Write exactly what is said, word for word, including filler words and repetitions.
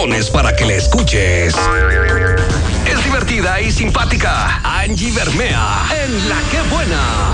Para que le escuches. Es divertida y simpática. Angie Bermea en La Que Buena.